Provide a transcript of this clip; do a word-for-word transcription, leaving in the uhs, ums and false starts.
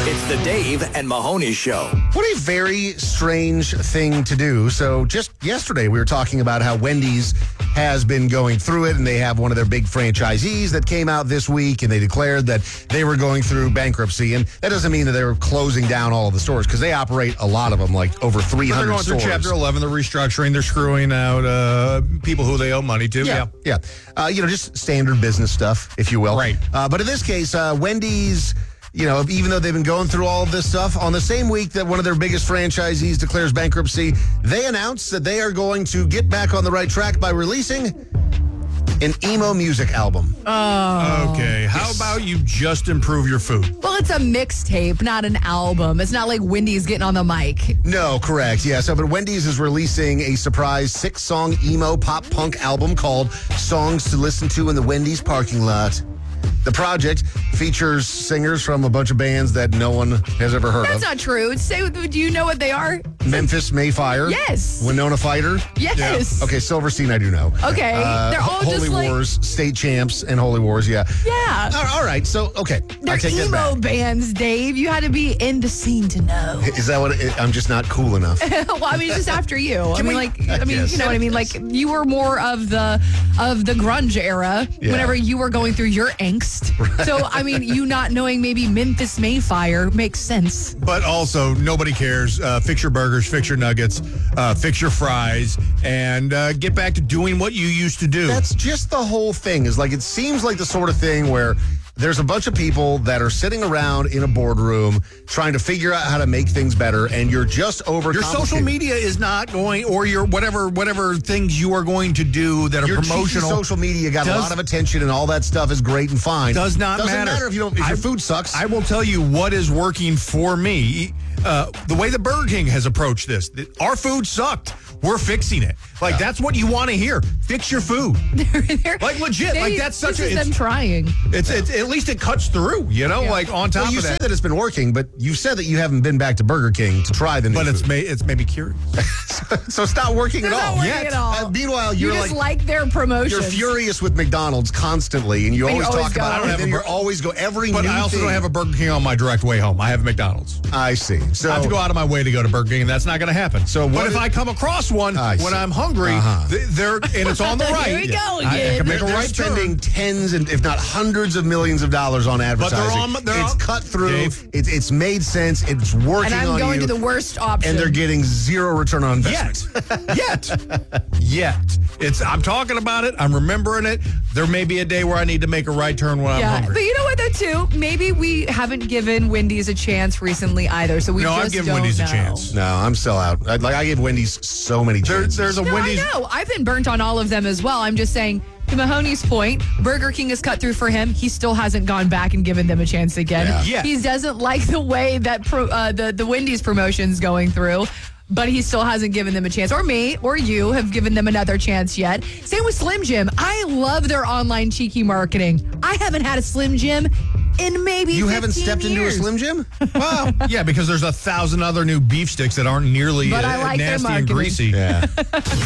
It's the Dave and Mahoney Show. What a very strange thing to do. So just yesterday, we were talking about how Wendy's has been going through it, and they have one of their big franchisees that came out this week, and they declared that they were going through bankruptcy. And that doesn't mean that they were closing down all of the stores, because they operate a lot of them, like over three hundred They're going stores. through Chapter eleven. They're restructuring. They're screwing out uh, people who they owe money to. Yeah, yeah. Uh, you know, just standard business stuff, if you will. Right. Uh, but in this case, uh, Wendy's, you know, even though they've been going through all of this stuff, on the same week that one of their biggest franchisees declares bankruptcy, they announced that they are going to get back on the right track by releasing an emo music album. Oh. Okay. How about you just improve your food? Well, it's a mixtape, not an album. It's not like Wendy's getting on the mic. No, correct. Yeah. So, but Wendy's is releasing a surprise six-song emo pop punk album called Songs to Listen to in the Wendy's Parking Lot. The project features singers from a bunch of bands that no one has ever heard That's of. not true. Say, do you know what they are? Memphis Mayfire. Yes. Winona Fighter. Yes. Okay, Silverstein, I do know. Okay. Uh, They're all Holy just like... Wars, State Champs, and Holy Wars, yeah. Yeah. All right, so, okay. They're I take that emo back. bands, Dave. You had to be in the scene to know. Is that what it, I'm just not cool enough? Well, I mean, it's just after you. I mean, we- like, I mean, Yes. you know what I mean? Like, you were more of the of the grunge era Yeah. whenever you were going through your angst. So, I mean, you not knowing maybe Memphis Mayfire makes sense. But also, nobody cares. Uh, fix your burgers, fix your nuggets, uh, fix your fries, and uh, get back to doing what you used to do. That's just the whole thing. Is like, it seems like the sort of thing where there's a bunch of people that are sitting around in a boardroom trying to figure out how to make things better, and you're just over. Your social media is not going, or your whatever whatever things you are going to do that are Your cheesy promotional. social media got does, a lot of attention, and all that stuff is great and fine. Does not Doesn't matter. matter if you don't. If I, your food sucks. I will tell you what is working for me. Uh, the way the Burger King has approached this, th- our food sucked. We're fixing it. Like, yeah. That's what you want to hear. Fix your food. They're, they're, like legit. they, like that's such this a. is It's, them trying. It's, it's at least it cuts through. You know, Yeah. like on top well, you of say that. that it's been working, but you said that you haven't been back to Burger King to try the new But it's food. may, it's maybe curious. So it's not working They're at all. not working Yet. at all. Uh, meanwhile, You you're just like, like their promotions. you're furious with McDonald's constantly, and you And you always, always talk go. about I it. don't And have then a you bur- always go every But new I also thing. don't have a Burger King on my direct way home. I have McDonald's. I see. So I have to go out of my way to go to Burger King, and that's not going to happen. So but what if is- I come across one I when see. I'm hungry, Uh-huh. th- they're and it's on the right. Here we go I- I, again. can make a They're right spending turn. tens and if not hundreds of millions of dollars on they're advertising. on- they're it's on- cut through. Dave. It's it's made sense. It's working and I'm on going you, to the worst option. and they're getting zero return on investment. Yet, yet, yet. It's. I'm talking about it. I'm remembering it. There may be a day where I need to make a right turn when yeah, I'm but hungry. you know what though too? Maybe we haven't given Wendy's a chance recently either. So we No, just I've given don't Wendy's a know. chance. No, I'm still out. I, like I give Wendy's so many There, chances. there's a No, Wendy's. I know. I've been burnt on all of them as well. I'm just saying, to Mahoney's point, Burger King has cut through for him. He still hasn't gone back and given them a chance again. Yeah. Yeah. He doesn't like the way that pro, uh, the, the Wendy's promotion's going through, but he still hasn't given them a chance. Or me or you have given them another chance yet. Same with Slim Jim. I love their online cheeky marketing. I haven't had a Slim Jim in maybe You haven't fifteen stepped into a years. Slim Jim? Well, yeah, because there's a thousand other new beef sticks that aren't nearly But uh, I like their nasty and marketing. greasy. Yeah.